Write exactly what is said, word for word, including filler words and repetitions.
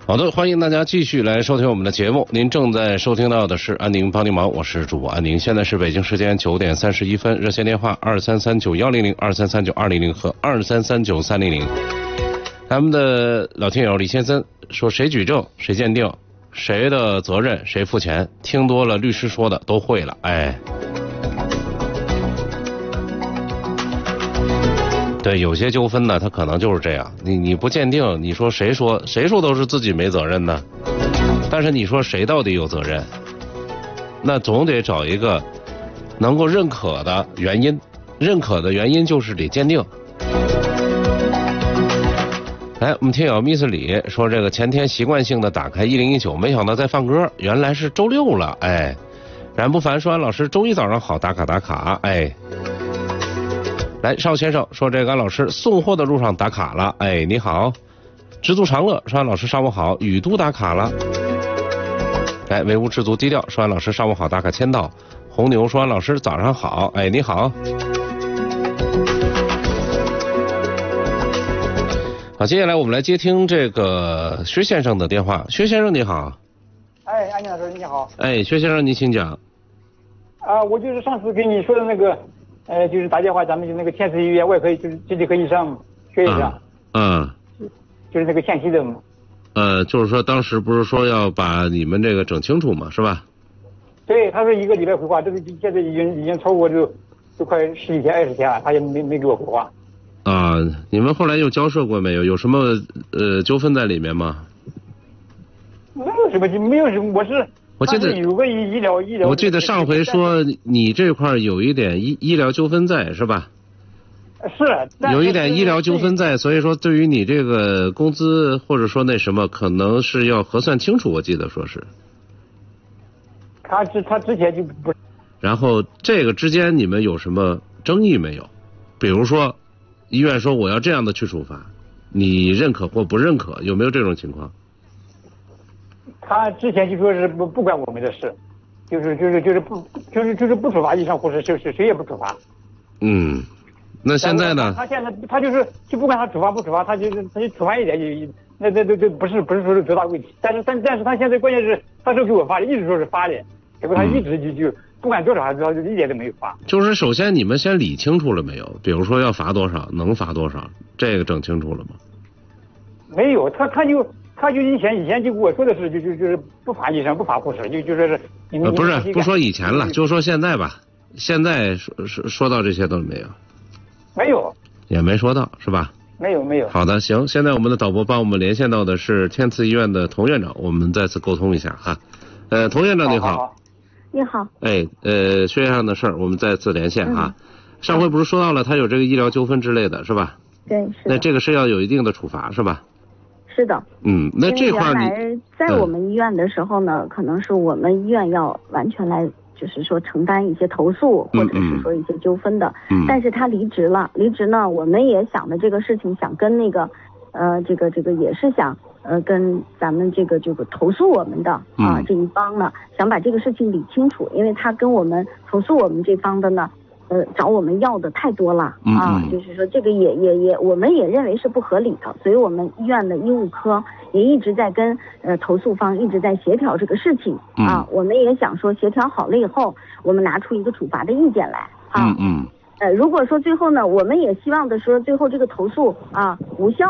好的，欢迎大家继续来收听我们的节目。您正在收听到的是安宁帮您忙，我是主播安宁。现在是北京时间九点三十一分，热线电话二三三九幺零零、二三三九二零零和二三三九三零零。咱们的老听友李先生说，谁举证谁鉴定，谁的责任谁付钱，听多了律师说的都会了。哎，对，有些纠纷呢，它可能就是这样。你你不鉴定，你说谁说谁说都是自己没责任呢？但是你说谁到底有责任？那总得找一个能够认可的原因，认可的原因就是得鉴定。来，我们听友 Miss 李说，这个前天习惯性的打开一零一九，没想到在放歌，原来是周六了。哎，冉不凡说，安老师周一早上好，打卡打卡。哎。来，邵先生说，这个安老师送货的路上打卡了。哎，你好。知足常乐说，安老师上午好，雨都打卡了。哎，唯物知足低调说，安老师上午好，打卡签到。红牛说，安老师早上好。哎，你好。好，接下来我们来接听这个薛先生的电话。薛先生你好。 哎，安宁老师你好。 哎，薛先生您请讲。 啊，我就是上次跟你说的那个。呃，就是打电话，咱们就那个天赐医院外科就是这几科医生薛医生， 嗯， 就是那个县西的嘛。 呃，就是说当时不是说要把你们这个整清楚嘛，是吧？ 对，他说一个礼拜回话，这个现在已经已经超过就就快十几天二十天了，他也没没给我回话。 啊，你们后来又交涉过没有？有什么呃纠纷在里面吗？ 没有什么，没有什么，我是。 我记得有个医医疗医疗， 我记得上回说你这块有一点医医疗纠纷在，是吧？ 是， 有一点医疗纠纷在，所以说对于你这个工资或者说那什么，可能是要核算清楚。我记得说是。 他之他之前就不。 然后这个之间你们有什么争议没有？比如说，医院说我要这样的去处罚，你认可或不认可，有没有这种情况？ 他之前就说是不不管我们的事，就是就是就是不就是就是不处罚医生护士，就是谁也不处罚。 嗯，那现在呢？ 他现在他就是就不管他处罚不处罚，他就是他就处罚一点就那那那这不是不是说是多大问题，但是但但是他现在关键是他说给我发的，一直说是发的，结果他一直就就不管多少，他他就一点都没有发。 就是首先你们先理清楚了没有？比如说要罚多少，能罚多少，这个整清楚了吗？ 没有，他他就。他就以前以前就跟我说的是，就就就是不罚医生，不罚护士，就就说是你们、 呃、不是不说以前了，就说现在吧。现在说说说到这些都没有， 没有， 也没说到是吧？ 没有没有。 好的，行，现在我们的导播帮我们连线到的是天赐医院的童院长，我们再次沟通一下哈。呃，童院长你好。 好好好你好。 哎，呃，薛先生的事儿我们再次连线哈。嗯、上回不是说到了他有这个医疗纠纷之类的是吧？ 对，是。 那这个是要有一定的处罚是吧？ 是的， 嗯，那这块你原来在我们医院的时候呢、嗯，可能是我们医院要完全来，就是说承担一些投诉或者是说一些纠纷的。嗯，但是他离职了，离职呢，我们也想的这个事情，想跟那个，呃，这个这个也是想，呃，跟咱们这个这个投诉我们的啊、呃、这一方呢，想把这个事情理清楚，因为他跟我们投诉我们这方的呢。呃，找我们要的太多了啊， 嗯、 就是说这个也也也，我们也认为是不合理的，所以我们医院的医务科也一直在跟呃投诉方一直在协调这个事情啊， 嗯、 我们也想说协调好了以后，我们拿出一个处罚的意见来啊， 嗯嗯， 呃，如果说最后呢，我们也希望的说最后这个投诉啊无效。